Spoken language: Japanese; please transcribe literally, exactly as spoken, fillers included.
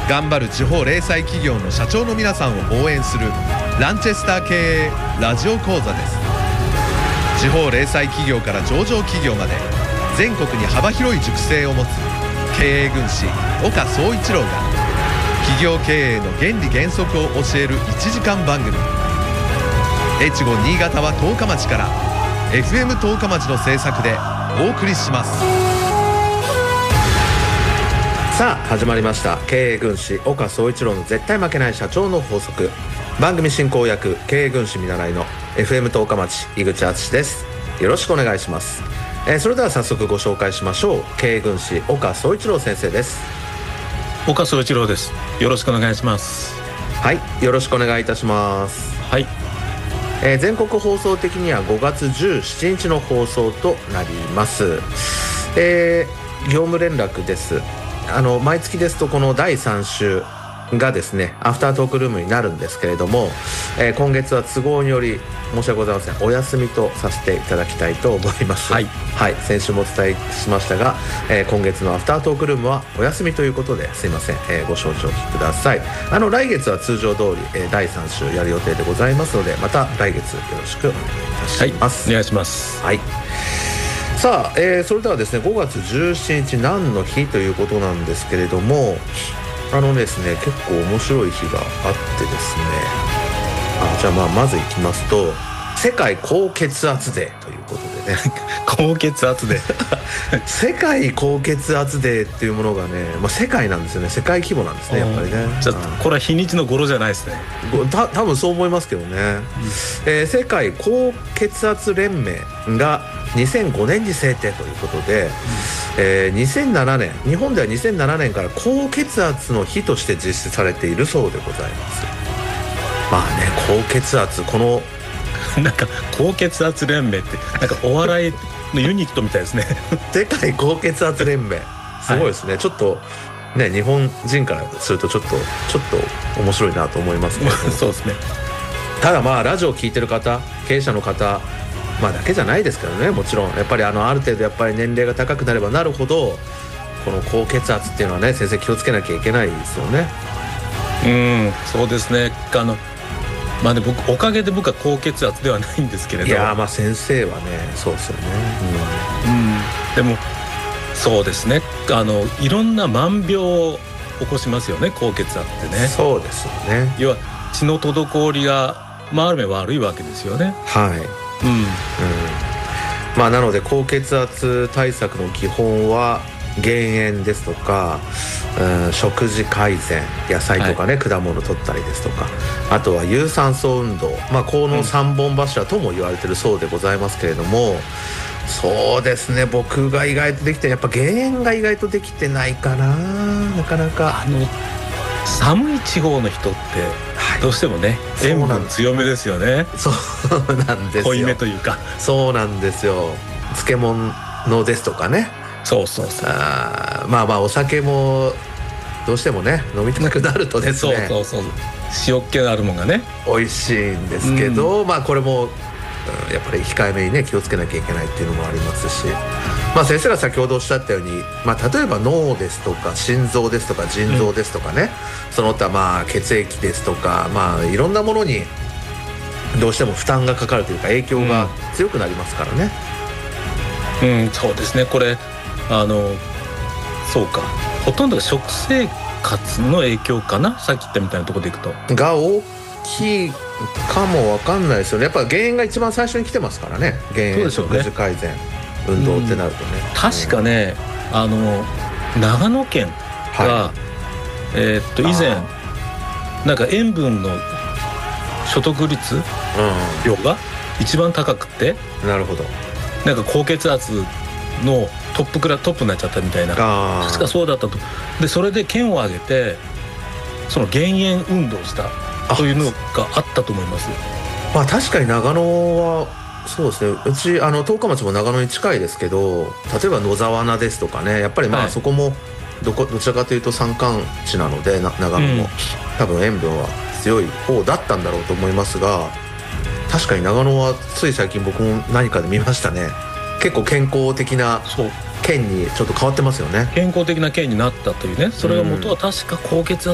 頑張る地方零細企業の社長の皆さんを応援するランチェスター経営ラジオ講座です。地方零細企業から上場企業まで全国に幅広い塾生を持つ経営軍師岡総一郎が企業経営の原理原則を教えるいちじかん番組。越後新潟は十日町から エフエム 十日町の制作でお送りします。 さあ始まりました、経営軍師岡総一郎の絶対負けない社長の法則。番組進行役経営軍師見習いの エフエム 十日町井口敦です。よろしくお願いします。えー、それでは早速ご紹介しましょう。経営軍師岡総一郎先生です。 岡総一郎です。よろしくお願いします。 はい、よろしくお願いいたします。 はい、 えー、全国放送的にはごがつじゅうしちにちの放送となります。えー、業務連絡です。あの毎月ですとこのだいさん週がですねアフタートークルームになるんですけれども、えー、今月は都合により申し訳ございません、お休みとさせていただきたいと思います。はい、はい、先週もお伝えしましたが、えー、今月のアフタートークルームはお休みということですいません、えー、ご承知おきください。あの来月は通常通り、えー、だいさん週やる予定でございますので、また来月よろしくお願いいたします。 はい、お願いします。 はい、さあ、えー、それではですねごがつじゅうしちにち何の日ということなんですけれども、あのですね結構面白い日があってですね、あじゃあまあまずいきますと、世界高血圧デーということでね高血圧デー世界高血圧デーっていうものがね、まあ、世界なんですよね。世界規模なんですねやっぱりね。 じゃあこれは日にちの語呂じゃないですね。 た多分そう思いますけどね、うんえー、世界高血圧連盟がにせんごねんに制定ということで、うんえー、にせんななねん日本ではにせんななねんから高血圧の日として実施されているそうでございます。まあね高血圧このなんか高血圧連盟ってなんかお笑いのユニットみたいですね世界高血圧連盟すごいですね、はい、ちょっとね日本人からするとちょっとちょっと面白いなと思いますけどそうですね。 ただまあラジオを聞いてる方経営者の方まあだけじゃないですけどね、もちろんやっぱりあのある程度やっぱり年齢が高くなればなるほどこの高血圧っていうのはね先生気をつけなきゃいけないですよね。 うんそうですね。あのまあね僕おかげで僕は高血圧ではないんですけれど、 いやまあ先生はねそうですよね、 うんうん、でもそうですねあのいろんな万病を起こしますよね高血圧ってね。 そうですよね。 要は血の滞りが、まあ、ある面悪いわけですよね。 はい、うんうん、まあなので高血圧対策の基本は減塩ですとか、うん、食事改善野菜とかね、はい、果物取ったりですとか、あとは有酸素運動、まあこのさんぼん柱とも言われてるそうでございますけれども、うん、そうですね僕が意外とできてやっぱ減塩が意外とできてないかな。なかなかあの寒い地方の人ってどうしてもね、はい、塩分強めですよね。 そうなんですよ。 濃いめというかそうなんですよ。漬物ですとかね。 そうそうそう。 あまあまあお酒もどうしてもね飲みたくなるとですねそうそうそう塩っ気のあるもんがね美味しいんですけど、うん、まあこれも、うん、やっぱり控えめにね気をつけなきゃいけないっていうのもありますし、まあ先生が先ほどおっしゃったように、まあ、例えば脳ですとか心臓ですとか腎臓ですとかね、うん、その他まあ血液ですとかまあいろんなものにどうしても負担がかかるというか影響が強くなりますからね。 うん、うん、そうですね。これあのそうかほとんどが食生活の影響かな、さっき言ったみたいなところでいくとが大きいかもわかんないですよね。やっぱ減塩が一番最初に来てますからね。減塩、食事改善、運動ってなるとね、 うん、確かねあの長野県が、はい、えー、っと以前なんか塩分の所得率、うん、量が一番高くて、 なるほどなんか高血圧のトップクラトップになっちゃったみたいな、確かそうだったと。でそれで県を挙げてその減塩運動をしたというのがあったと思います。 まあ確かに長野はそうですね。うちあの十日町も長野に近いですけど、例えば野沢菜ですとかね、やっぱりまあそこもどこどちらかというと山間地なのでな長野も、うん、多分塩分は強い方だったんだろうと思いますが、確かに長野はつい最近僕も何かで見ましたね。結構健康的な県にちょっと変わってますよね。 健康的な県になったというね。それが元は確か高血圧